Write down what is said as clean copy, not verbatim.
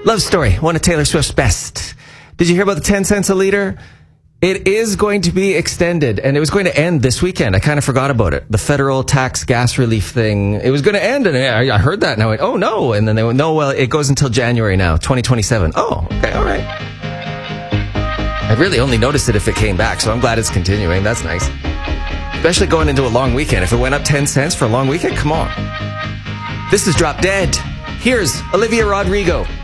Love story, one of Taylor Swift's best. Did you hear about the 10 cents a liter? It is going to be extended, and it was going to end this weekend. I kind of forgot about it. The federal tax gas relief thing. It was going to end, and I heard that, and I went, oh, no. And then they went, no, well, it goes until January now, 2027. Oh, okay, all right. I really only noticed it if it came back, so I'm glad it's continuing. That's nice. Especially going into a long weekend. If it went up 10 cents for a long weekend, come on. This is Drop Dead. Here's Olivia Rodrigo.